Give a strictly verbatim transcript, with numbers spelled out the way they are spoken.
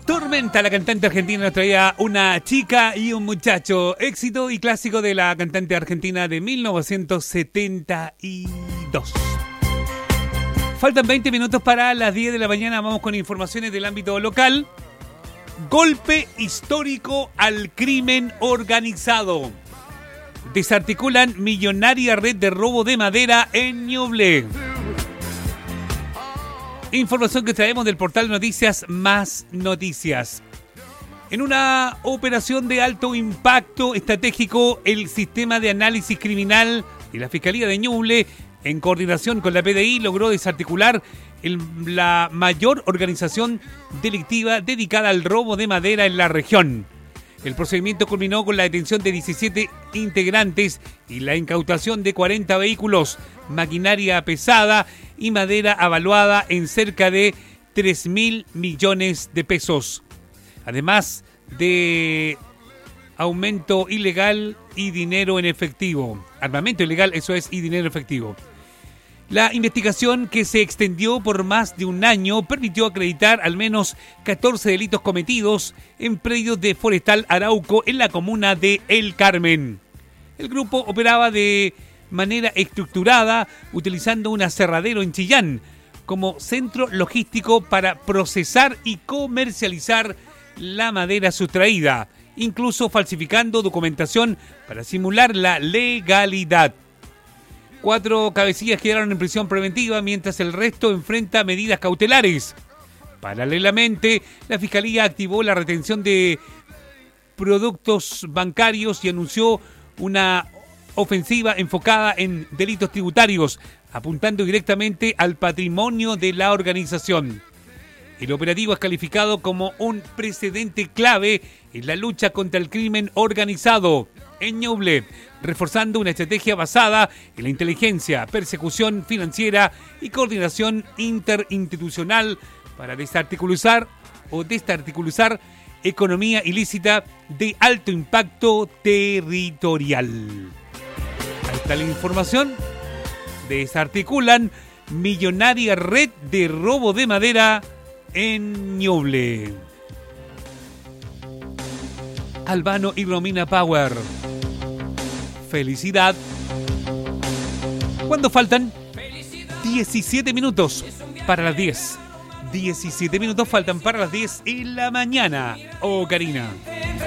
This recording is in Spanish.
Tormenta, la cantante argentina, nos traía Una chica y un muchacho, éxito y clásico de la cantante argentina de mil novecientos setenta y dos. Faltan veinte minutos para las diez de la mañana, vamos con informaciones del ámbito local. Golpe histórico al crimen organizado. Desarticulan millonaria red de robo de madera en Ñuble. Información que traemos del portal de noticias Más Noticias. En una operación de alto impacto estratégico, el sistema de análisis criminal de la Fiscalía de Ñuble, en coordinación con la P D I, logró desarticular el, la mayor organización delictiva dedicada al robo de madera en la región. El procedimiento culminó con la detención de diecisiete integrantes y la incautación de cuarenta vehículos, maquinaria pesada y madera avaluada en cerca de tres mil millones de pesos. Además de aumento ilegal y dinero en efectivo. Armamento ilegal, eso es, y dinero efectivo. La investigación, que se extendió por más de un año, permitió acreditar al menos catorce delitos cometidos en predios de Forestal Arauco en la comuna de El Carmen. El grupo operaba de manera estructurada, utilizando un aserradero en Chillán como centro logístico para procesar y comercializar la madera sustraída, incluso falsificando documentación para simular la legalidad. Cuatro cabecillas quedaron en prisión preventiva, mientras el resto enfrenta medidas cautelares. Paralelamente, la Fiscalía activó la retención de productos bancarios y anunció una ofensiva enfocada en delitos tributarios, apuntando directamente al patrimonio de la organización. El operativo es calificado como un precedente clave en la lucha contra el crimen organizado en Ñuble, reforzando una estrategia basada en la inteligencia, persecución financiera y coordinación interinstitucional para desarticulizar o desarticulizar economía ilícita de alto impacto territorial. Ahí está la información. Desarticulan millonaria red de robo de madera en Ñuble. Albano y Romina Power. Felicidad. ¿Cuándo faltan? diecisiete minutos para las diez. diecisiete minutos faltan para las diez en la mañana. Oh, Karina.